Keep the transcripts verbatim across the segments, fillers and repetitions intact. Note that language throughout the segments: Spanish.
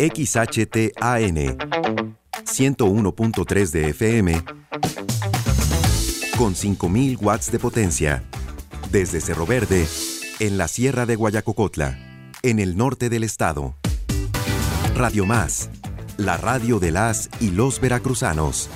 X H T A N ciento uno punto tres de F M con cinco mil watts de potencia. Desde Cerro Verde, en la Sierra de Guayacocotla, en el norte del estado. Radio Más, la radio de las y los veracruzanos.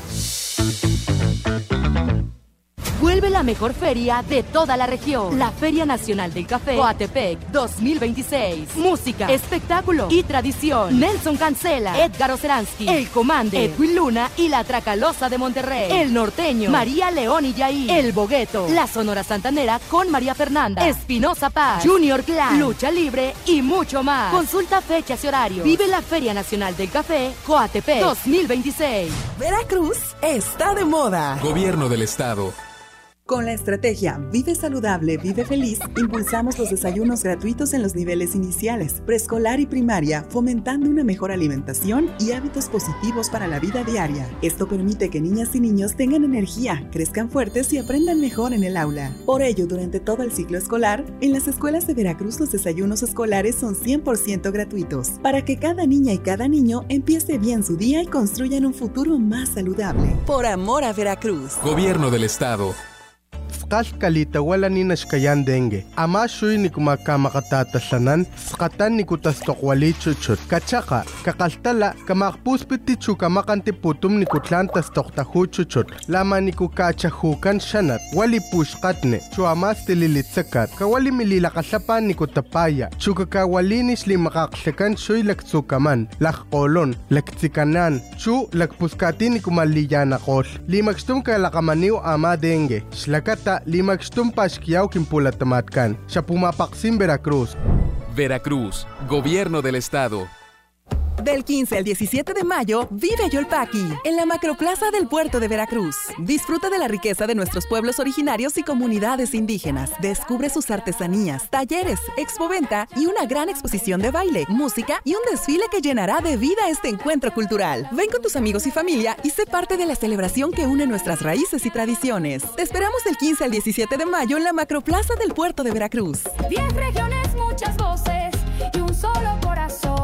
Vuelve la mejor feria de toda la región. La Feria Nacional del Café Coatepec dos mil veintiséis. Música, espectáculo y tradición. Nelson Cancela, Edgar Oceransky, El Comande, Edwin Luna y la Tracalosa de Monterrey. El Norteño, María León y Yair. El Bogueto, la Sonora Santanera con María Fernanda. Espinosa Paz, Junior Clan, Lucha Libre y mucho más. Consulta fechas y horarios. Vive la Feria Nacional del Café Coatepec dos mil veintiséis. Veracruz está de moda. Gobierno del Estado. Con la estrategia Vive Saludable, Vive Feliz, impulsamos los desayunos gratuitos en los niveles iniciales, preescolar y primaria, fomentando una mejor alimentación y hábitos positivos para la vida diaria. Esto permite que niñas y niños tengan energía, crezcan fuertes y aprendan mejor en el aula. Por ello, durante todo el ciclo escolar, en las escuelas de Veracruz los desayunos escolares son cien por ciento gratuitos, para que cada niña y cada niño empiece bien su día y construyan un futuro más saludable. Por amor a Veracruz. Gobierno del Estado. Kalita wala ni nashkayan dengue. Ama shuy ni kumakamatatatasanan, skatan ni kutastokwali chuchut. Kachaka, kakaltala, kamakpuspiti chukamakanti putum ni kutlan tastoktahu chuchut. Lama ni kukachahukan shanat, wali pushkatne, chuamas tililitsakat. Kawali mililakasapan ni kutapaya, chukakawalinis li makaksakan shuy laktsukaman, lakkolon, laktsikanan, chu lakpuskati ni kumaliyanakol. Limakstum kalakamaniw ama dengue. Shlakata limakstum pashkiyaw kimpulatamatkan. Siya pumapaksim Veracruz. Veracruz, Gobierno del Estado. Del quince al diecisiete de mayo, vive Yolpaqui, en la Macroplaza del Puerto de Veracruz. Disfruta de la riqueza de nuestros pueblos originarios y comunidades indígenas. Descubre sus artesanías, talleres, expoventa y una gran exposición de baile, música y un desfile que llenará de vida este encuentro cultural. Ven con tus amigos y familia y sé parte de la celebración que une nuestras raíces y tradiciones. Te esperamos del quince al diecisiete de mayo en la Macroplaza del Puerto de Veracruz. Diez regiones, muchas voces y un solo corazón.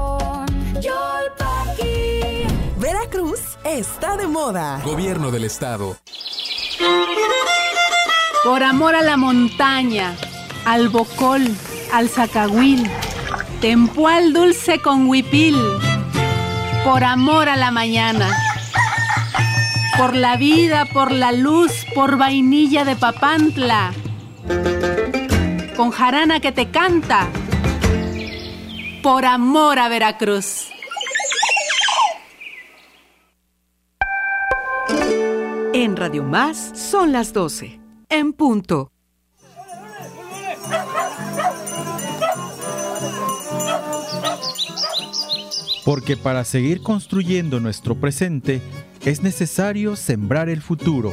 Yolpaqui. Veracruz está de moda. Gobierno del Estado. Por amor a la montaña, al bocol, al zacahuil, tempual dulce con huipil. Por amor a la mañana. Por la vida, por la luz, por vainilla de Papantla. Con jarana que te canta. Por amor a Veracruz. En Radio Más son las doce. En punto. Porque para seguir construyendo nuestro presente es necesario sembrar el futuro.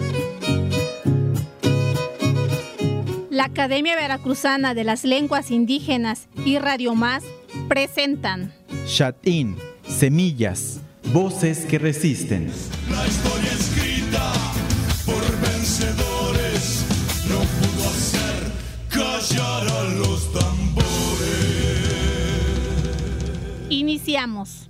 La Academia Veracruzana de las Lenguas Indígenas y Radio Más presentan Shatin, Semillas, Voces que Resisten. La historia escrita por vencedores no pudo hacer callar a los tambores. Iniciamos.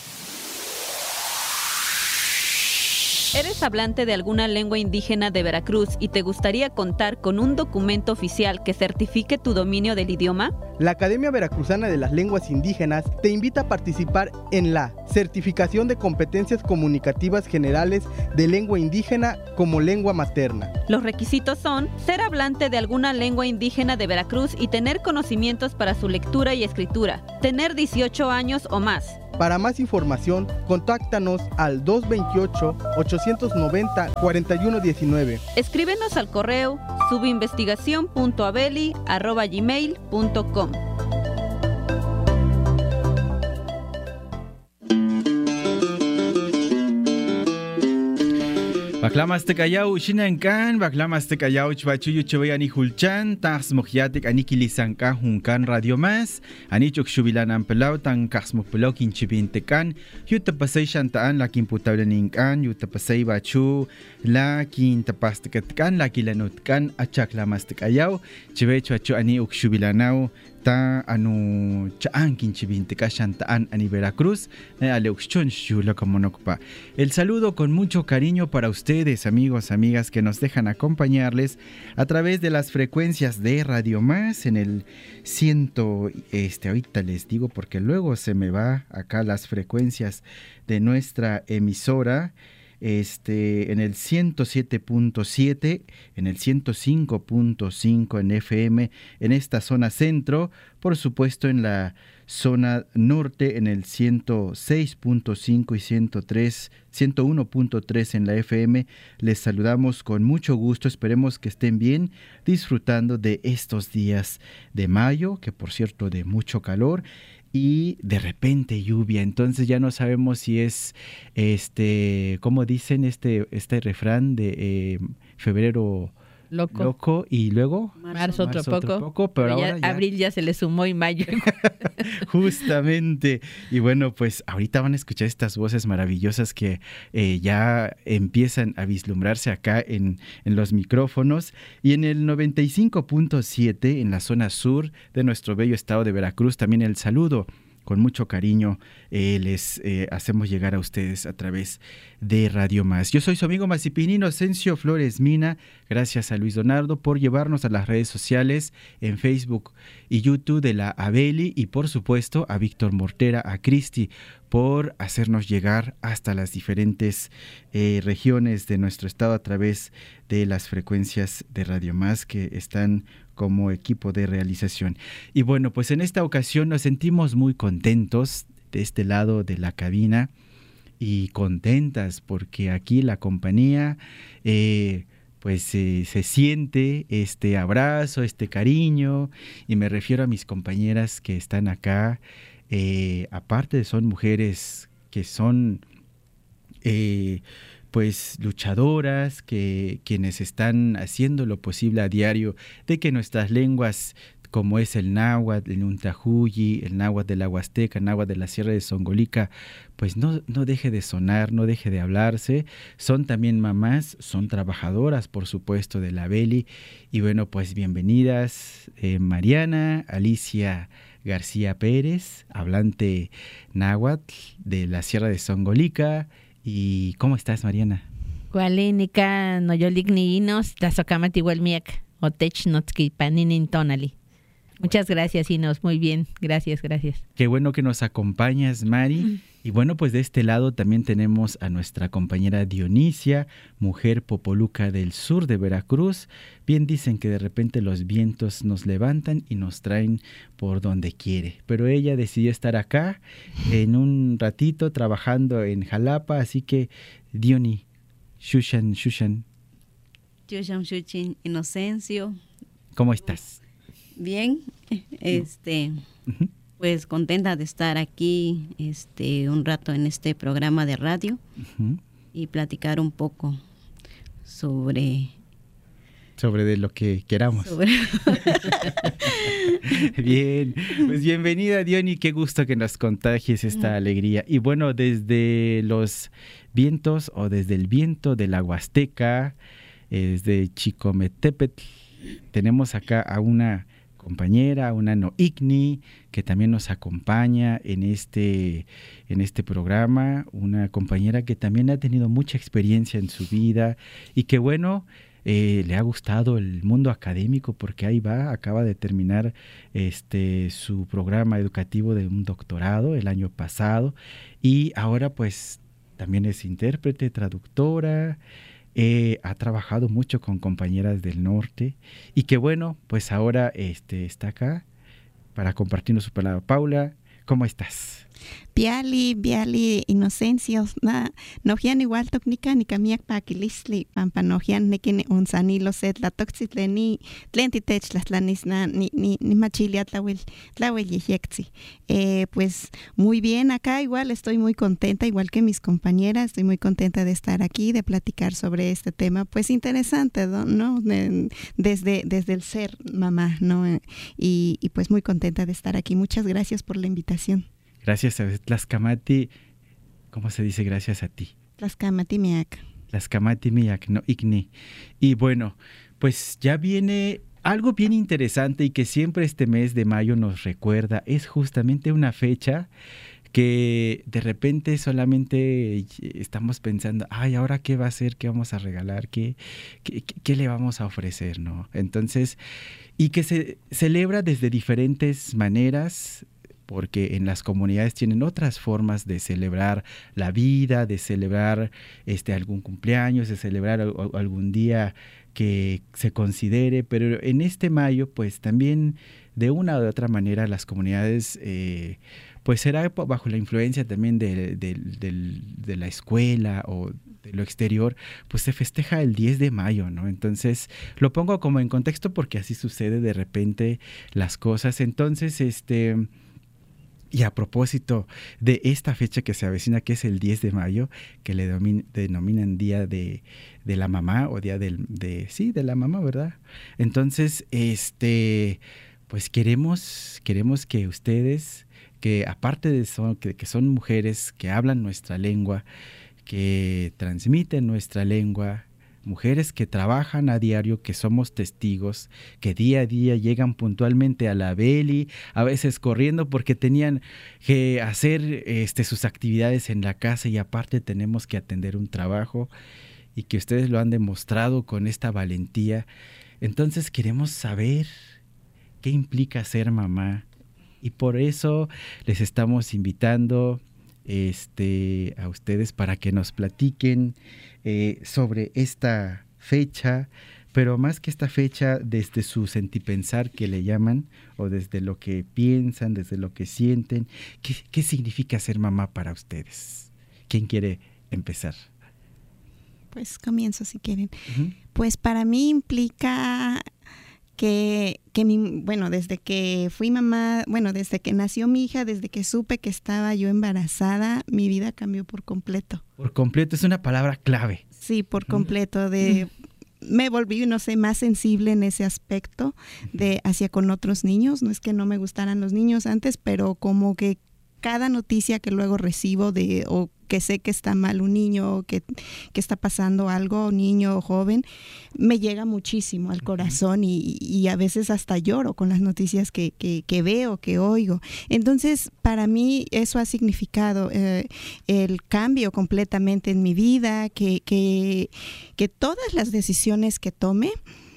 ¿Eres hablante de alguna lengua indígena de Veracruz y te gustaría contar con un documento oficial que certifique tu dominio del idioma? La Academia Veracruzana de las Lenguas Indígenas te invita a participar en la Certificación de Competencias Comunicativas Generales de Lengua Indígena como lengua materna. Los requisitos son ser hablante de alguna lengua indígena de Veracruz y tener conocimientos para su lectura y escritura, tener dieciocho años o más. Para más información, contáctanos al dos dos ocho, ocho nueve cero, cuatro uno uno nueve. Escríbenos al correo subinvestigación punto abeli arroba gmail punto com. Baklamas tekayau shinankan, baklamas tekayau chbachuyu chbayani hulchan, tax mokyatik anikilisanka hunkan radio mas, anichok shubilanan pelau tan kasmok pelau kinchibintekan, yutapasay shantaan la kinputawlaninkan, yutapasay bachu la kintapastekatkan, la kilanutkan, achaklamas tekayau, chbay chbachu ani ukshubilanaw, ta anu chaan quinchibinteca shantaan ani Veracruz, aleuxchon shula como nokpa. El saludo con mucho cariño para ustedes, amigos, amigas, que nos dejan acompañarles a través de las frecuencias de Radio Más en el ciento, este, ahorita les digo porque luego se me va acá las frecuencias de nuestra emisora. Este, en el ciento siete punto siete, en el ciento cinco punto cinco en F M, en esta zona centro, por supuesto en la zona norte, en el ciento seis punto cinco y ciento tres, ciento uno punto tres en la F M. Les saludamos con mucho gusto, esperemos que estén bien, disfrutando de estos días de mayo, que por cierto de mucho calor, y de repente lluvia, entonces ya no sabemos si es, este, como dicen este, este refrán de eh, febrero loco. loco y luego marzo, otro, marzo poco, otro poco, pero, pero ahora ya, ya... abril ya se le sumó y mayo. Justamente, y bueno, pues ahorita van a escuchar estas voces maravillosas que eh, ya empiezan a vislumbrarse acá en, en los micrófonos, y en el noventa y cinco punto siete en la zona sur de nuestro bello estado de Veracruz, también el saludo con mucho cariño eh, les eh, hacemos llegar a ustedes a través de Radio Más. Yo soy su amigo Mazipín Inocencio Flores Mina. Gracias a Luis Donaldo por llevarnos a las redes sociales en Facebook y YouTube de la Abeli, y por supuesto a Víctor Mortera, a Cristi, por hacernos llegar hasta las diferentes eh, regiones de nuestro estado a través de las frecuencias de Radio Más que están como equipo de realización. Y bueno, pues en esta ocasión nos sentimos muy contentos de este lado de la cabina, y contentas porque aquí la compañía eh, pues eh, se siente este abrazo, este cariño, y me refiero a mis compañeras que están acá, eh, aparte son mujeres que son eh, pues luchadoras, que quienes están haciendo lo posible a diario de que nuestras lenguas, como es el náhuatl, el untahuyi, el náhuatl de la Huasteca, el náhuatl de la Sierra de Songolica, pues no, no deje de sonar, no deje de hablarse. Son también mamás, son trabajadoras, por supuesto, de la Beli. Y bueno, pues bienvenidas eh, Mariana, Alicia García Pérez, hablante náhuatl de la Sierra de Songolica. ¿Y cómo estás, Mariana? Cualínica, noyoligniinos, tasocamati huelmiak, otech notski paninin tonali. Muchas gracias, Inos. Muy bien. Gracias, gracias. Qué bueno que nos acompañas, Mari. Mm. Y bueno, pues de este lado también tenemos a nuestra compañera Dionisia, mujer popoluca del sur de Veracruz. Bien dicen que de repente los vientos nos levantan y nos traen por donde quiere. Pero ella decidió estar acá en un ratito trabajando en Jalapa. Así que, Dioni, Shushan, Shushan. Shushan, Shushin, Inocencio. ¿Cómo estás? Bien, este, uh-huh. pues contenta de estar aquí este un rato en este programa de radio uh-huh. y platicar un poco sobre... Sobre de lo que queramos. Sobre... Bien, pues bienvenida, Diony, qué gusto que nos contagies esta uh-huh. alegría. Y bueno, desde los vientos o desde el viento de la Huasteca, desde Chicometepetl, tenemos acá a una compañera, una noicni, que también nos acompaña en este, en este programa, una compañera que también ha tenido mucha experiencia en su vida y que bueno, eh, le ha gustado el mundo académico porque ahí va, acaba de terminar este, su programa educativo de un doctorado el año pasado y ahora pues también es intérprete, traductora. Eh, ha trabajado mucho con compañeras del norte y que bueno, pues ahora este, está acá para compartirnos su palabra. Paula, ¿cómo estás? Biali, Biali, Inocencio, na, nojian igual tocnica ni camiac paquilisli, pampa nojian nequini unsanilo set la toxitleni, tlentitech las lanisna, ni, ni, ni machilia tlawil, tlawil yexi. Eh, pues muy bien, acá igual estoy muy contenta, igual que mis compañeras, estoy muy contenta de estar aquí, de platicar sobre este tema, pues interesante, ¿no? De, desde, desde el ser mamá, ¿no? Y, y pues muy contenta de estar aquí. Muchas gracias por la invitación. Gracias a Tlaxcamati, ¿cómo se dice gracias a ti? Tlaxcamati miak. Tlaxcamati miak, no igni. Y bueno, pues ya viene algo bien interesante y que siempre este mes de mayo nos recuerda es justamente una fecha que de repente solamente estamos pensando, ay, ¿ahora qué va a ser? ¿Qué vamos a regalar? ¿Qué, qué, qué le vamos a ofrecer? ¿No? Entonces, y que se celebra desde diferentes maneras, porque en las comunidades tienen otras formas de celebrar la vida, de celebrar este, algún cumpleaños, de celebrar algún día que se considere, pero en este mayo, pues también de una u otra manera las comunidades... Eh, pues será bajo la influencia también de, de, de, de la escuela o de lo exterior, pues se festeja el diez de mayo, ¿no? Entonces, lo pongo como en contexto porque así sucede de repente las cosas. Entonces, este... Y a propósito de esta fecha que se avecina, que es el diez de mayo, que le domin, denominan Día de, de la Mamá o Día del, de... Sí, de la Mamá, ¿verdad? Entonces, este... Pues queremos, queremos que ustedes... que aparte de son, que, que son mujeres que hablan nuestra lengua, que transmiten nuestra lengua, mujeres que trabajan a diario, que somos testigos, que día a día llegan puntualmente a la Beli, a veces corriendo porque tenían que hacer este, sus actividades en la casa y aparte tenemos que atender un trabajo y que ustedes lo han demostrado con esta valentía. Entonces queremos saber qué implica ser mamá. Y por eso les estamos invitando este, a ustedes para que nos platiquen eh, sobre esta fecha, pero más que esta fecha, desde su sentipensar que le llaman, o desde lo que piensan, desde lo que sienten, ¿qué, qué significa ser mamá para ustedes? ¿Quién quiere empezar? Pues comienzo si quieren. Uh-huh. Pues para mí implica... que, que mi, bueno, desde que fui mamá, bueno, desde que nació mi hija, desde que supe que estaba yo embarazada, mi vida cambió por completo. Por completo, es una palabra clave. Sí, por completo, de... me volví, no sé, más sensible en ese aspecto de hacia con otros niños. No es que no me gustaran los niños antes, pero como que cada noticia que luego recibo de o que sé que está mal un niño, que, que está pasando algo, niño o joven, me llega muchísimo al corazón y, y a veces hasta lloro con las noticias que, que, que veo, que oigo. Entonces, para mí eso ha significado eh, el cambio completamente en mi vida, que, que, que todas las decisiones que tome,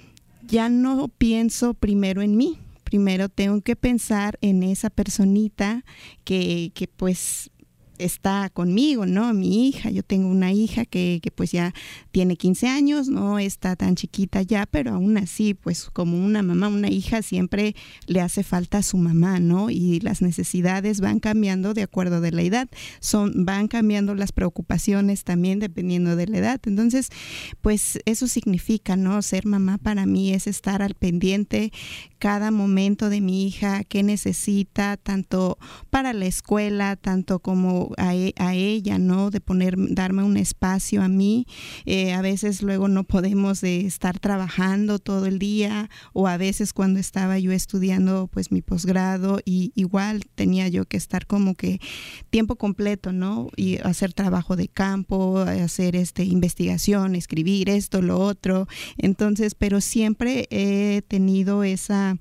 ya no pienso primero en mí. Primero tengo que pensar en esa personita que, que pues está conmigo, ¿no? Mi hija, yo tengo una hija que, que pues ya tiene quince años, no está tan chiquita ya, pero aún así, pues como una mamá, una hija siempre le hace falta a su mamá, ¿no? Y las necesidades van cambiando de acuerdo de la edad, son, van cambiando las preocupaciones también dependiendo de la edad. Entonces, pues eso significa, ¿no? Ser mamá para mí es estar al pendiente cada momento de mi hija, qué necesita, tanto para la escuela, tanto como A, e, a ella, ¿no? De poner, darme un espacio a mí. Eh, a veces luego no podemos de estar trabajando todo el día, o a veces cuando estaba yo estudiando pues mi posgrado, y igual tenía yo que estar como que tiempo completo, ¿no? Y hacer trabajo de campo, hacer este investigación, escribir esto, lo otro. Entonces, pero siempre he tenido esa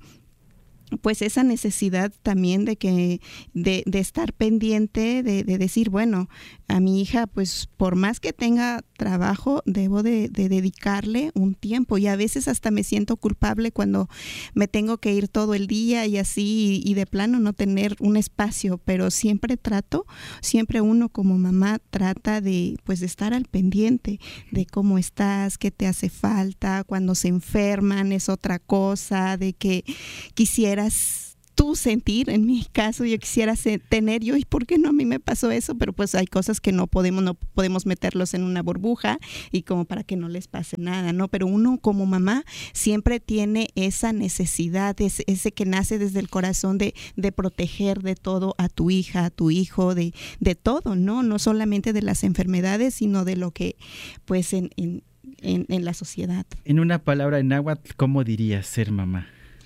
pues esa necesidad también de que de, de estar pendiente, de, de decir, bueno, a mi hija, pues por más que tenga trabajo, debo de, de dedicarle un tiempo, y a veces hasta me siento culpable cuando me tengo que ir todo el día y así, y, y de plano no tener un espacio, pero siempre trato, siempre uno como mamá trata de pues de estar al pendiente de cómo estás, qué te hace falta, cuando se enferman es otra cosa, de que quisiera tú sentir, en mi caso yo quisiera tener yo, y por qué no a mí me pasó eso, pero pues hay cosas que no podemos, no podemos meterlos en una burbuja y como para que no les pase nada, ¿no? Pero uno como mamá siempre tiene esa necesidad, ese, ese que nace desde el corazón de, de proteger de todo a tu hija, a tu hijo, de, de todo, ¿no? No solamente de las enfermedades, sino de lo que pues en, en, en, en la sociedad. En una palabra en náhuatl, ¿cómo dirías ser mamá?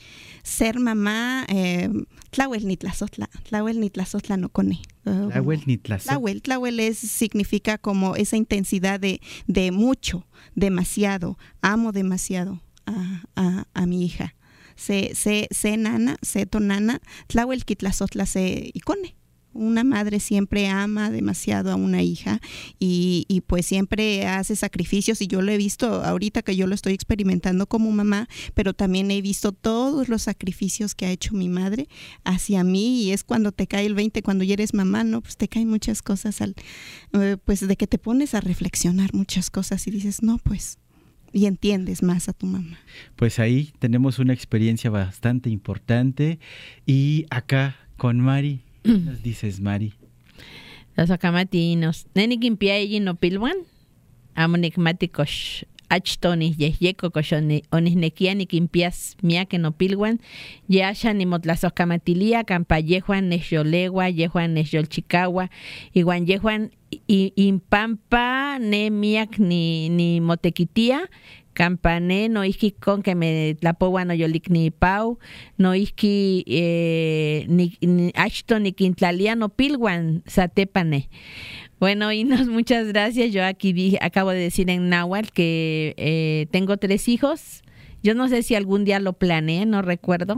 Ser mamá, eh, tlahuel nitlazotla, tlahuel nitlazotla no cone. Uh, tlahuel nitlazotla. Tlahuel, tlahuel es, significa como esa intensidad de, de mucho, demasiado, amo demasiado a, a, a mi hija. se, se, se nana, se tonana, tlawel kitlazotla se icone. Una madre siempre ama demasiado a una hija y, y pues siempre hace sacrificios, y yo lo he visto ahorita que yo lo estoy experimentando como mamá, pero también he visto todos los sacrificios que ha hecho mi madre hacia mí, y es cuando te cae el veinte, cuando ya eres mamá, ¿no? Pues te caen muchas cosas, al, eh, pues de que te pones a reflexionar muchas cosas y dices, no, pues, y entiendes más a tu mamá. Pues ahí tenemos una experiencia bastante importante, y acá con Mari, ¿qué nos dices, Mari? Los acamatinos. Neni kimpiayi no pilwan. Amonikmatikos. Achtonis yehyeko koshoni onisnekiani kimpias miake no pilwan. Yasha ni motlasocamatilia campa yejuan nesyolegua, yejuan nesyolchikawa. Iguan yejuan impampa ne miak ni, ni motequitia. Campané, no isqui con que me tlapowa no yolik ni pau, no isqui eh, ni, ni achto ni quintlalia no pilwan satepane. Bueno, Inos, muchas gracias. Yo aquí vi, acabo de decir en náhuatl que eh, tengo tres hijos. Yo no sé si algún día lo planeé, no recuerdo,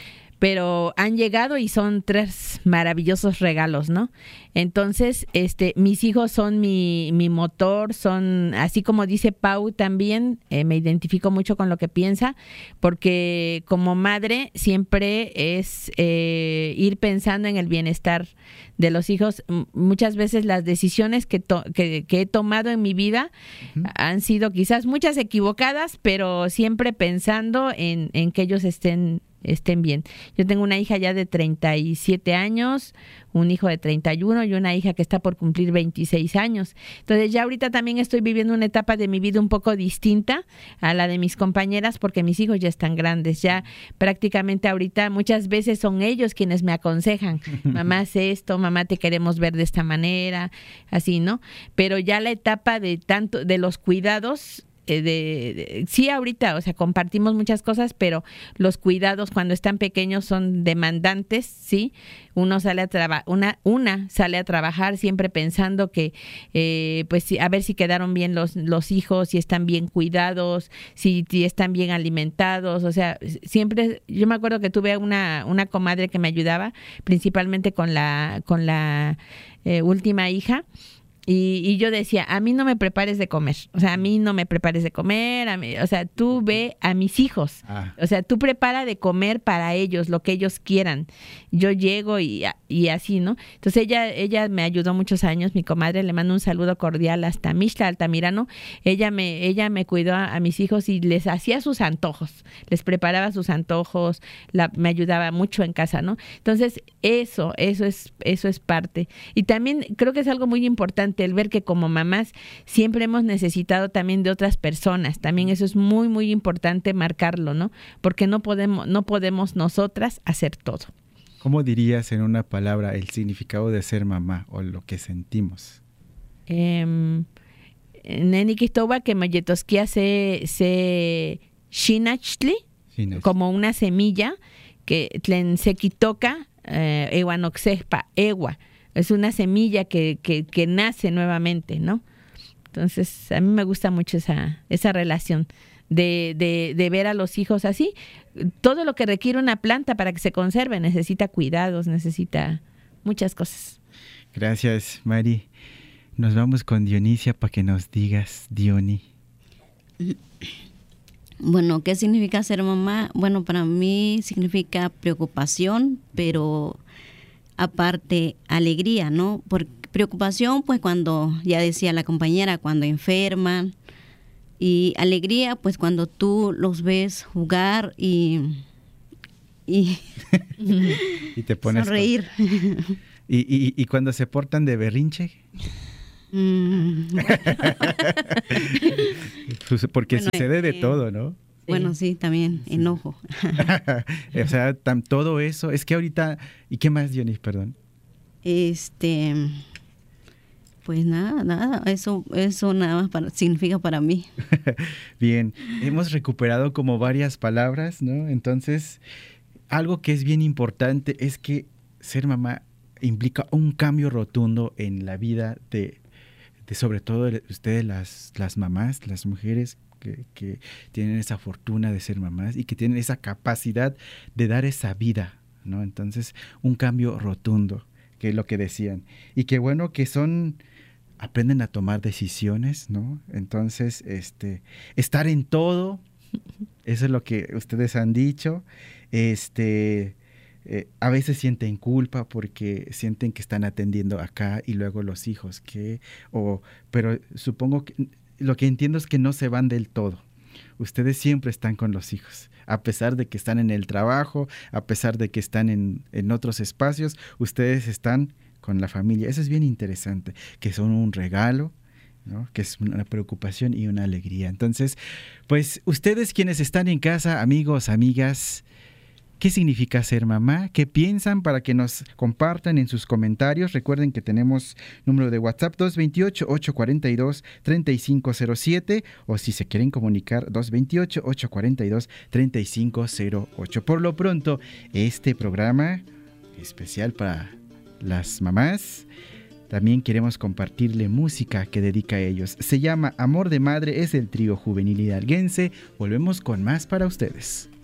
pero han llegado y son tres maravillosos regalos, ¿no? Entonces, este, mis hijos son mi, mi motor, son, así como dice Pau también, eh, me identifico mucho con lo que piensa, porque como madre siempre es eh, ir pensando en el bienestar de los hijos. M- muchas veces las decisiones que, to- que, que he tomado en mi vida uh-huh. han sido quizás muchas equivocadas, pero siempre pensando en, en que ellos estén estén bien. Yo tengo una hija ya de treinta y siete años, un hijo de treinta y uno y una hija que está por cumplir veintiséis años. Entonces ya ahorita también estoy viviendo una etapa de mi vida un poco distinta a la de mis compañeras, porque mis hijos ya están grandes, ya prácticamente ahorita muchas veces son ellos quienes me aconsejan, mamá haz esto, mamá te queremos ver de esta manera, así, ¿no? Pero ya la etapa de tanto de los cuidados, De, de, sí, ahorita, o sea, compartimos muchas cosas, pero los cuidados cuando están pequeños son demandantes, ¿sí? Uno sale a trabajar, una, una sale a trabajar siempre pensando que, eh, pues, a ver si quedaron bien los, los hijos, si están bien cuidados, si, si están bien alimentados, o sea, siempre, yo me acuerdo que tuve una, una comadre que me ayudaba, principalmente con la, con la eh, última hija. Y, y yo decía, a mí no me prepares de comer, o sea, a mí no me prepares de comer, a mí, o sea, tú ve a mis hijos, ah. o sea, tú prepara de comer para ellos, lo que ellos quieran. Yo llego y, y así, ¿no? Entonces ella ella me ayudó muchos años, mi comadre, le mando un saludo cordial hasta Mixtla, Altamirano. Ella me ella me cuidó a, a mis hijos y les hacía sus antojos, les preparaba sus antojos, la, me ayudaba mucho en casa, ¿no? Entonces eso, eso es, eso es parte. Y también creo que es algo muy importante el ver que como mamás siempre hemos necesitado también de otras personas. También eso es muy, muy importante marcarlo, ¿no? Porque no podemos, no podemos nosotras hacer todo. ¿Cómo dirías en una palabra el significado de ser mamá o lo que sentimos? Eh, Neni Kistoba que Mayetosquia se, se shinachtli, como una semilla que tlen se quitoca, eh, eguanoxespa, egua. Es una semilla que, que, que nace nuevamente, ¿no? Entonces, a mí me gusta mucho esa, esa relación de, de, de ver a los hijos así. Todo lo que requiere una planta para que se conserve necesita cuidados, necesita muchas cosas. Gracias, Mari. Nos vamos con Dionisia para que nos digas, Dioni. Bueno, ¿qué significa ser mamá? Bueno, para mí significa preocupación, pero aparte alegría, ¿no? Por preocupación, pues cuando, ya decía la compañera, cuando enferman, y alegría, pues cuando tú los ves jugar y y, y te pones sonreír. Con... ¿Y, y, ¿Y cuando se portan de berrinche? Mm. Porque bueno, sucede de eh, todo, ¿no? Bueno, sí, también, sí. Enojo. O sea, tam, todo eso, es que ahorita, ¿y qué más, Dionis, perdón? Este, pues nada, nada, eso, eso nada más para, significa para mí. Bien, hemos recuperado como varias palabras, ¿no? Entonces, algo que es bien importante es que ser mamá implica un cambio rotundo en la vida de, de sobre todo de ustedes, las, las mamás, las mujeres Que, que tienen esa fortuna de ser mamás y que tienen esa capacidad de dar esa vida, ¿no? Entonces, un cambio rotundo, que es lo que decían. Y qué bueno que son, aprenden a tomar decisiones, ¿no? Entonces, este, estar en todo, eso es lo que ustedes han dicho. Este, eh, a veces sienten culpa porque sienten que están atendiendo acá y luego los hijos, que, o, pero supongo que lo que entiendo es que no se van del todo. Ustedes siempre están con los hijos, a pesar de que están en el trabajo, a pesar de que están en, en otros espacios, ustedes están con la familia. Eso es bien interesante, que son un regalo, ¿no? Que es una preocupación y una alegría. Entonces, pues ustedes quienes están en casa, amigos, amigas, ¿qué significa ser mamá? ¿Qué piensan? Para que nos compartan en sus comentarios. Recuerden que tenemos número de WhatsApp dos dos ocho, ocho cuatro dos, tres cinco cero siete o si se quieren comunicar dos dos ocho, ocho cuatro dos, tres cinco cero ocho. Por lo pronto, este programa especial para las mamás, también queremos compartirle música que dedica a ellos. Se llama Amor de Madre, es el trío juvenil hidalguense. Volvemos con más para ustedes.